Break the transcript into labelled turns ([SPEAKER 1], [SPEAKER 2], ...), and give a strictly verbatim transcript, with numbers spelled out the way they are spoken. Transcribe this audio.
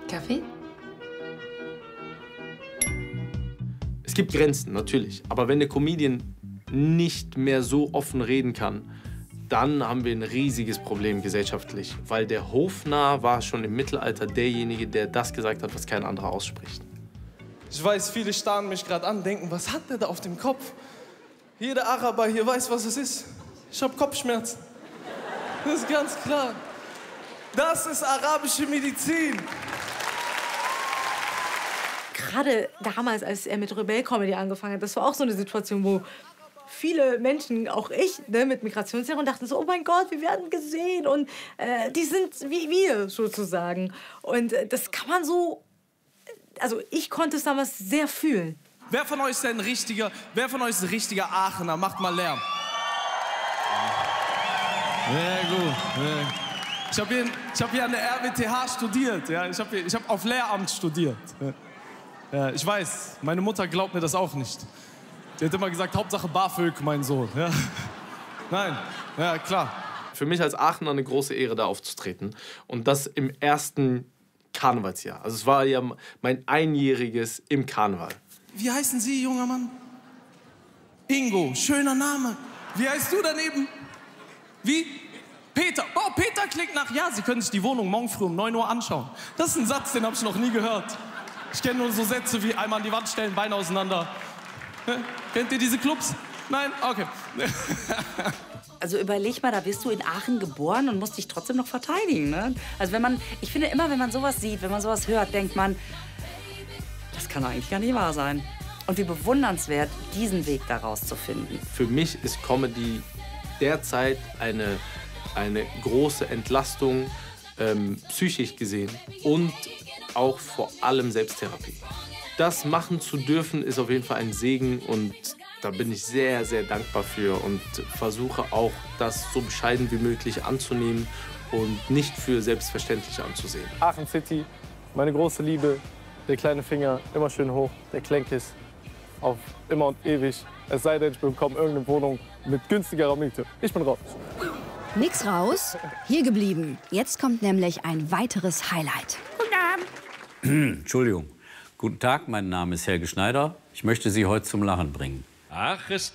[SPEAKER 1] Kaffee?
[SPEAKER 2] Es gibt Grenzen, natürlich. Aber wenn der Comedian nicht mehr so offen reden kann, dann haben wir ein riesiges Problem gesellschaftlich. Weil der Hofnarr war schon im Mittelalter derjenige, der das gesagt hat, was kein anderer ausspricht.
[SPEAKER 3] Ich weiß, viele starren mich gerade an, denken, was hat der da auf dem Kopf? Jeder Araber hier weiß, was es ist. Ich habe Kopfschmerzen. Das ist ganz klar. Das ist arabische Medizin.
[SPEAKER 4] Gerade damals, als er mit Rebell-Comedy angefangen hat, das war auch so eine Situation, wo viele Menschen, auch ich, ne, mit Migrationshintergrund dachten so, oh mein Gott, wir werden gesehen und äh, die sind wie wir sozusagen. Und äh, das kann man so, also ich konnte es damals sehr fühlen.
[SPEAKER 3] Wer von euch ist denn ein richtiger, wer von euch ist ein richtiger Aachener? Macht mal Lärm. Sehr gut. Ich habe hier, ich hab hier an der R W T H studiert. Ja? Ich habe ich hab auf Lehramt studiert. Ja, ich weiß, meine Mutter glaubt mir das auch nicht. Die hat immer gesagt, Hauptsache BAföG, mein Sohn. Ja. Nein, ja klar.
[SPEAKER 2] Für mich als Aachener eine große Ehre, da aufzutreten. Und das im ersten Karnevalsjahr. Also es war ja mein Einjähriges im Karneval.
[SPEAKER 3] Wie heißen Sie, junger Mann? Ingo, schöner Name. Wie heißt du daneben? Wie? Peter. Oh, Peter klingt nach, ja, Sie können sich die Wohnung morgen früh um neun Uhr anschauen. Das ist ein Satz, den habe ich noch nie gehört. Ich kenne nur so Sätze wie einmal an die Wand stellen, Beine auseinander. Kennt ihr diese Clubs? Nein? Okay.
[SPEAKER 1] Also überleg mal, da bist du in Aachen geboren und musst dich trotzdem noch verteidigen, ne? Also wenn man, ich finde immer, wenn man sowas sieht, wenn man sowas hört, denkt man, das kann doch eigentlich gar nicht wahr sein. Und wie bewundernswert, diesen Weg daraus zu finden.
[SPEAKER 2] Für mich ist Comedy derzeit eine, eine große Entlastung, ähm, psychisch gesehen und auch vor allem Selbsttherapie. Das machen zu dürfen, ist auf jeden Fall ein Segen und da bin ich sehr, sehr dankbar für und versuche auch, das so bescheiden wie möglich anzunehmen und nicht für selbstverständlich anzusehen.
[SPEAKER 3] Aachen City, meine große Liebe, der kleine Finger immer schön hoch, der Klenkis auf immer und ewig. Es sei denn, ich bekomme irgendeine Wohnung mit günstigerer Miete. Ich bin raus.
[SPEAKER 5] Nix raus, hier geblieben. Jetzt kommt nämlich ein weiteres Highlight.
[SPEAKER 1] Guten Abend.
[SPEAKER 6] Entschuldigung. Guten Tag, mein Name ist Helge Schneider. Ich möchte Sie heute zum Lachen bringen.
[SPEAKER 7] Ach, ist